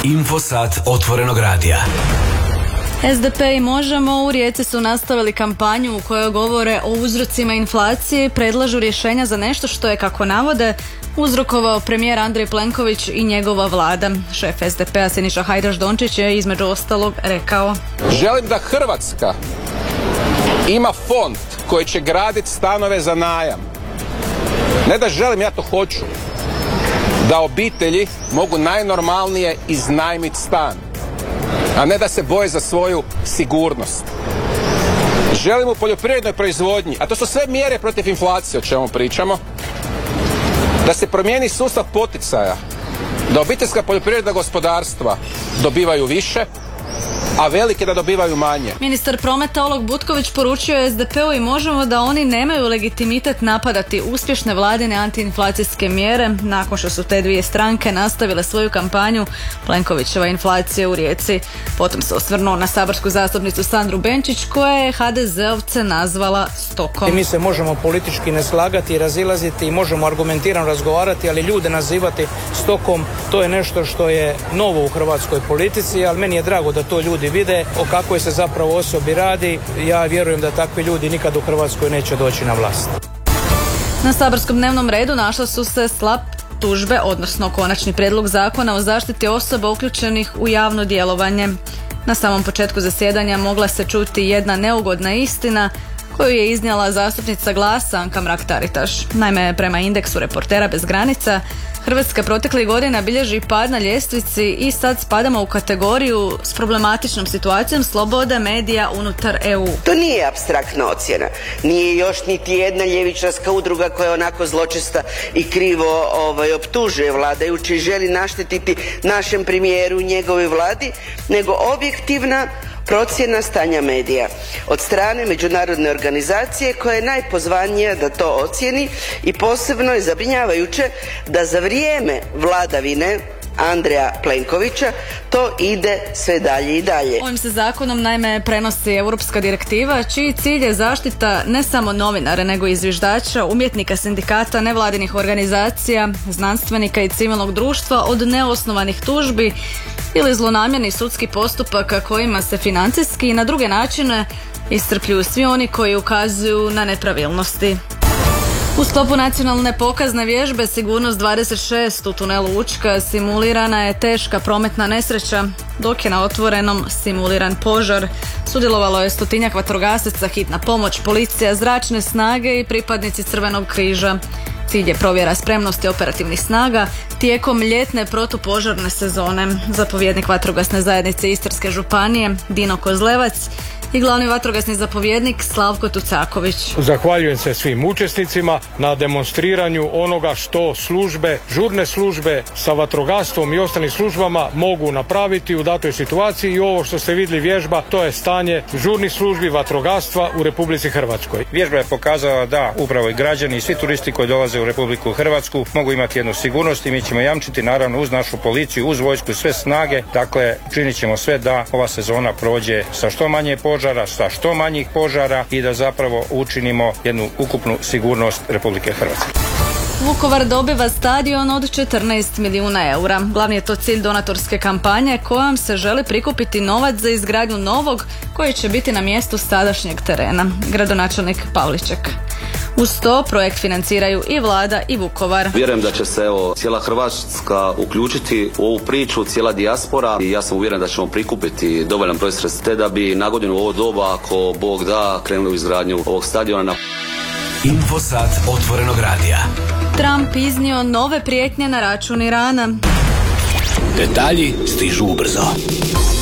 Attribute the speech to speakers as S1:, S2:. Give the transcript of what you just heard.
S1: Infosat otvorenog radija.
S2: SDP i Možemo u Rijeci su nastavili kampanju u kojoj govore o uzrocima inflacije, predlažu rješenja za nešto što je, kako navode, uzrokovao premijer Andrej Plenković i njegova vlada. Šef SDP-a Siniša Hajdaš Dončić je između ostalog rekao:
S3: želim da Hrvatska ima fond koji će graditi stanove za najam. Ne da želim, ja to hoću. Da obitelji mogu najnormalnije iznajmiti stan, a ne da se boje za svoju sigurnost. Želimo u poljoprivrednoj proizvodnji, a to su sve mjere protiv inflacije o čemu pričamo, da se promijeni sustav poticaja, da obiteljska poljoprivredna gospodarstva dobivaju više, a velike da dobivaju manje.
S2: Ministar prometa Oleg Butković poručio je SDP-u i Možemo da oni nemaju legitimitet napadati uspješne vladine antiinflacijske mjere nakon što su te dvije stranke nastavile svoju kampanju Plenkovićeva inflacija u Rijeci. Potom se osvrnuo na saborsku zastupnicu Sandru Benčić koja je HDZ-ovce nazvala stokom.
S4: Mi se možemo politički ne slagati i razilaziti i možemo argumentirano razgovarati, ali ljude nazivati stokom, to je nešto što je novo u hrvatskoj politici, ali meni je drago da to ljudi vide o kakvoj se zapravo osobi radi. Ja vjerujem da takvi ljudi nikad u Hrvatskoj neće doći na vlast.
S2: Na saborskom dnevnom redu našla su se slab tužbe, odnosno konačni prijedlog zakona o zaštiti osoba uključenih u javno djelovanje. Na samom početku zasjedanja mogla se čuti jedna neugodna istina koju je iznijela zastupnica Glasa Anka Mrak-Taritaš. Naime, prema indeksu Reportera bez granica, Hrvatska proteklih godina bilježi pad na ljestvici i sad spadamo u kategoriju s problematičnom situacijom slobode medija unutar EU.
S5: To nije apstraktna ocjena. Nije još niti jedna ljevičarska udruga koja je onako zločesta i krivo optužuje vladajuće i želi naštetiti našem premijeru i njegovoj vladi, nego objektivna procjena stanja medija od strane međunarodne organizacije koja je najpozvanija da to ocjeni i posebno je zabrinjavajuće da za vrijeme vladavine Andreja Plenkovića to ide sve dalje i dalje.
S2: Ovim se zakonom naime prenosi europska direktiva čiji cilj je zaštita ne samo novinara nego i zviždača, umjetnika, sindikata, nevladinih organizacija, znanstvenika i civilnog društva od neosnovanih tužbi ili zlonamjernih sudskih postupaka kojima se financijski i na druge načine iscrpljuju svi oni koji ukazuju na nepravilnosti. U sklopu nacionalne pokazne vježbe Sigurnost 26 u tunelu Učka simulirana je teška prometna nesreća, dok je na otvorenom simuliran požar. Sudjelovalo je 100-tinjak vatrogasaca, hitna pomoć, policija, zračne snage i pripadnici Crvenog križa. Cilj je provjera spremnosti operativnih snaga tijekom ljetne protupožarne sezone. Zapovjednik vatrogasne zajednice Istarske županije Dino Kozlevac i glavni vatrogasni zapovjednik Slavko Tucaković.
S6: Zahvaljujem se svim učesnicima na demonstriranju onoga što službe, žurne službe sa vatrogastvom i ostalim službama mogu napraviti u datoj situaciji i ovo što ste vidjeli vježba, to je stanje žurnih službi vatrogastva u Republici Hrvatskoj.
S7: Vježba je pokazala da upravo i građani i svi turisti koji dolaze u Republiku Hrvatsku mogu imati jednu sigurnost i mi ćemo jamčiti naravno uz našu policiju, uz vojsku i sve snage. Dakle, činit ćemo sve da ova sezona prođe sa što manje požara, sa što manjih požara i da zapravo učinimo jednu ukupnu sigurnost Republike Hrvatske.
S2: Vukovar dobiva stadion od 14 milijuna eura. Glavni je to cilj donatorske kampanje kojom se želi prikupiti novac za izgradnju novog koji će biti na mjestu sadašnjeg terena. Gradonačelnik Pavliček. Uz to projekt financiraju i vlada i Vukovar.
S8: Vjerujem da će se cijela Hrvatska uključiti u ovu priču, cijela dijaspora i ja sam uvjeren da ćemo prikupiti dovoljan broj sredstava te da bi na godinu u ovo doba, ako Bog da, krenuli u izgradnju ovog stadiona.
S1: Infosat otvorenog radija.
S2: Trump iznio nove prijetnje na račun Irana.
S1: Detalji stižu ubrzo.